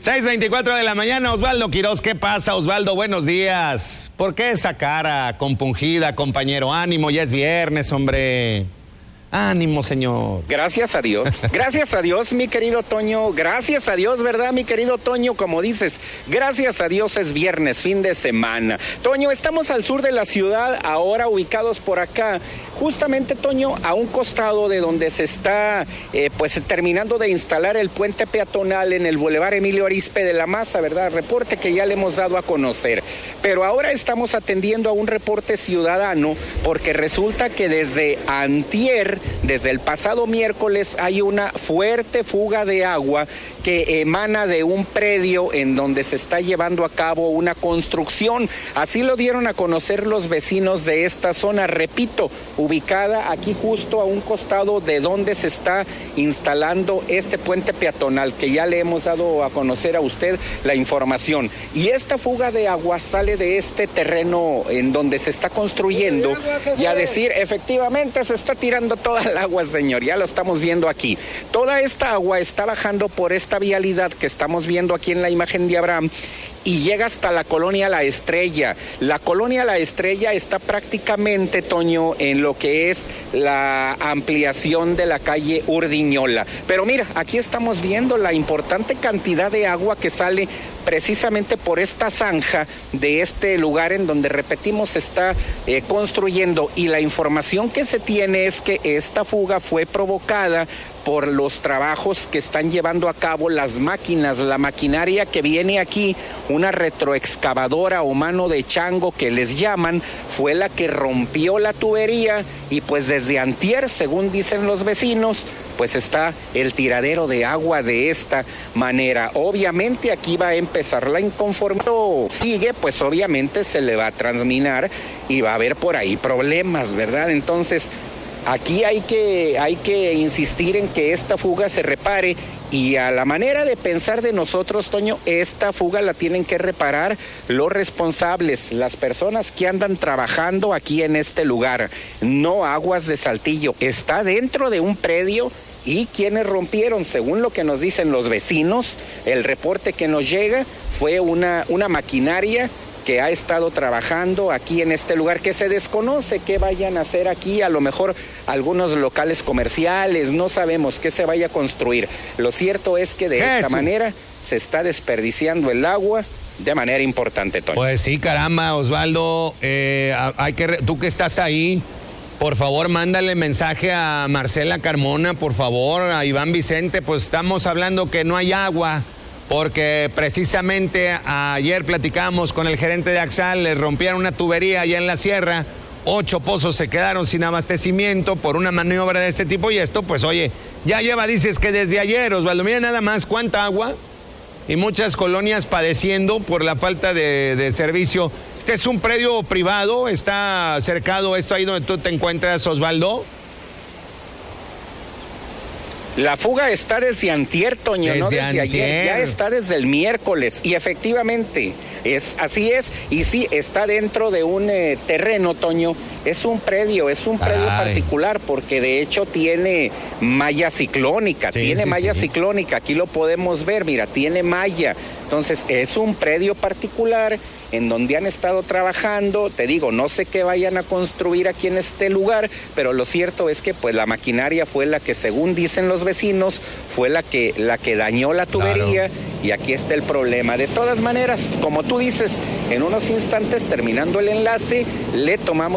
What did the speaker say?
6:24 de la mañana, Osvaldo Quiroz. ¿Qué pasa, Osvaldo? Buenos días. ¿Por qué esa cara compungida, compañero? Ánimo, ya es viernes, hombre. Ánimo, señor. Gracias a Dios, mi querido Toño, gracias a Dios, ¿verdad, mi querido Toño? Como dices, gracias a Dios es viernes, fin de semana. Toño, estamos al sur de la ciudad, ahora ubicados por acá, justamente, Toño, a un costado de donde se está, terminando de instalar el puente peatonal en el Boulevard Emilio Arizpe de la Maza, ¿verdad? Reporte que ya le hemos dado a conocer. Pero ahora estamos atendiendo a un reporte ciudadano, porque resulta que desde antier, desde el pasado miércoles, hay una fuerte fuga de agua que emana de un predio en donde se está llevando a cabo una construcción. Así lo dieron a conocer los vecinos de esta zona, repito, ubicada aquí justo a un costado de donde se está instalando este puente peatonal, que ya le hemos dado a conocer a usted la información. Y esta fuga de agua sale de este terreno en donde se está construyendo, y a decir, efectivamente se está tirando toda el agua, señor, ya lo estamos viendo aquí. Toda esta agua está bajando por esta vialidad que estamos viendo aquí en la imagen de Abraham y llega hasta la colonia La Estrella. La colonia La Estrella está prácticamente, Toño, en lo que es la ampliación de la calle Urdiñola. Pero mira, aquí estamos viendo la importante cantidad de agua que sale precisamente por esta zanja de este lugar en donde, repetimos, se está construyendo, y la información que se tiene es que esta fuga fue provocada por los trabajos que están llevando a cabo las máquinas, la maquinaria que viene aquí, una retroexcavadora o mano de chango que les llaman, fue la que rompió la tubería, y pues desde antier, según dicen los vecinos, pues está el tiradero de agua de esta manera. Obviamente aquí va a empezar la inconformidad. Sigue, pues obviamente se le va a transminar y va a haber por ahí problemas, ¿verdad? Entonces, aquí hay que insistir en que esta fuga se repare, y a la manera de pensar de nosotros, Toño, esta fuga la tienen que reparar los responsables, las personas que andan trabajando aquí en este lugar. No Aguas de Saltillo, está dentro de un predio, y quienes rompieron, según lo que nos dicen los vecinos, el reporte que nos llega fue una maquinaria que ha estado trabajando aquí en este lugar, que se desconoce qué vayan a hacer aquí, a lo mejor algunos locales comerciales, no sabemos qué se vaya a construir. Lo cierto es que de esta manera se está desperdiciando el agua de manera importante, Toño. Pues sí, caramba, Osvaldo, tú que estás ahí, por favor, mándale mensaje a Marcela Carmona, por favor, a Iván Vicente, pues estamos hablando que no hay agua, porque precisamente ayer platicamos con el gerente de Axal, les rompieron una tubería allá en la sierra, 8 pozos se quedaron sin abastecimiento por una maniobra de este tipo, y esto, pues oye, ya lleva, dices que desde ayer, Osvaldo, mira nada más cuánta agua, y muchas colonias padeciendo por la falta de servicio. Este es un predio privado, está cercado esto ahí donde tú te encuentras, Osvaldo. La fuga está desde antier, Toño, no desde ayer, ya está desde el miércoles, y efectivamente, así es, y sí, está dentro de un terreno, Toño, es un predio particular, porque de hecho tiene malla ciclónica, ciclónica, aquí lo podemos ver, mira, tiene malla, entonces es un predio particular en donde han estado trabajando, te digo, no sé qué vayan a construir aquí en este lugar, pero lo cierto es que pues la maquinaria fue la que, según dicen los vecinos, fue la que dañó la tubería, claro. Y aquí está el problema. De todas maneras, como tú dices, en unos instantes, terminando el enlace, le tomamos